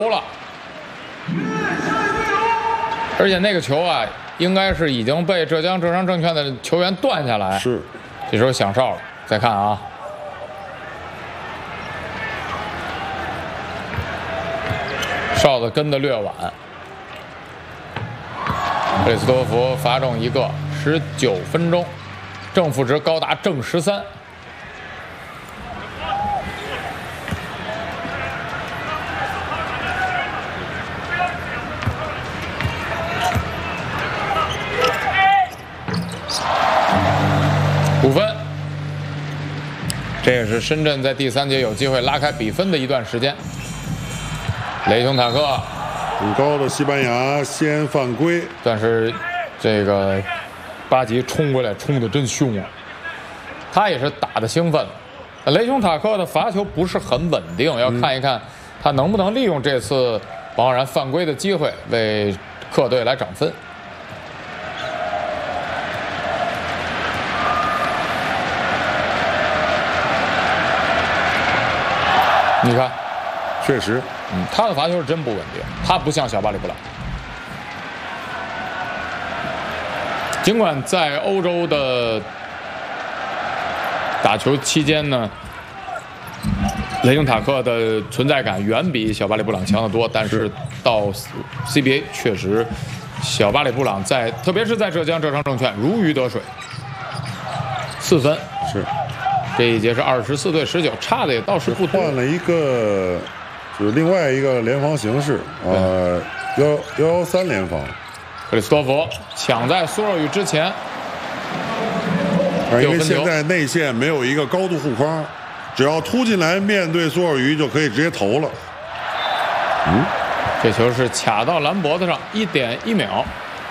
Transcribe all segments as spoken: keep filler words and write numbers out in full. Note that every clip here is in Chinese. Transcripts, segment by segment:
了，而且那个球啊，应该是已经被浙江浙商证券的球员断下来。 是， 这时候响哨了，再看啊，哨子跟得略晚。克里斯多夫罚中一个，十九分钟，正负值高达正十三。 五分，这也是深圳在第三节有机会拉开比分的一段时间。雷雄塔克很高的西班牙先犯规， 但是这个巴吉冲过来冲得真凶啊！他也是打得兴奋。雷雄塔克的罚球不是很稳定，要看一看他能不能利用这次王浩然犯规的机会为客队来涨分。 你看， 确实， 嗯，他的罚球是真不稳定，他不像小巴里布朗。尽管在欧洲的打球期间呢，雷雄塔克的存在感远比小巴里布朗强得多，但是到 C B A 确实，小巴里布朗在特别是在浙江浙商证券如鱼得水，四分是。 这一节是二十四对十九，差的也倒是不多。 换了一个，就是另外一个联防形式，呃，幺幺幺三联防。 克里斯多夫抢在苏若雨之前， 因为现在内线没有一个高度护框，只要突进来面对苏若雨就可以直接投了。 嗯，这球是卡到蓝脖子上，一点一秒。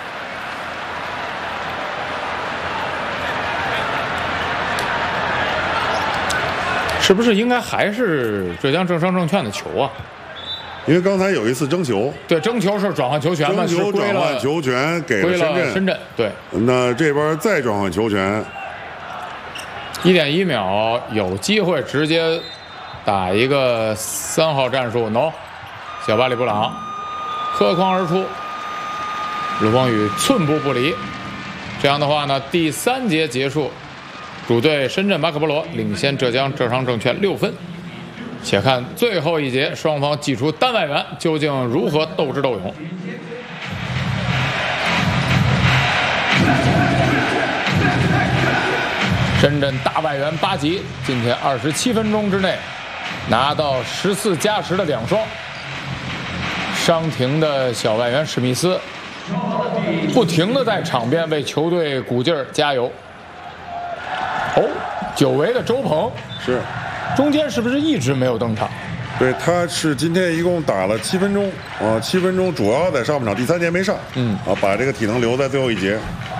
是不是应该还是浙江浙商证券的球啊？ 因为刚才有一次争球， 对，争球是转换球权嘛， 争球转换球权给了深圳。 深圳对， 那这边再转换球权， 一点一秒有机会直接打一个三号战术 ，no， 小巴里布朗磕框而出，卢光宇寸步不离。这样的话呢，第三节结束。 主队深圳马可波罗领先浙江浙商证券六分，且看最后一节双方祭出单外援究竟如何斗智斗勇。深圳大外援巴吉今天二十七分钟之内拿到十四加时的两双，伤停的小外援史密斯不停地在场边为球队鼓劲儿加油。 哦，久违的周鹏是， 中间是不是一直没有登场？ 对，他是今天一共打了七分钟啊，七分钟主要在上半场第三节没上， 嗯， 啊，把这个体能留在最后一节。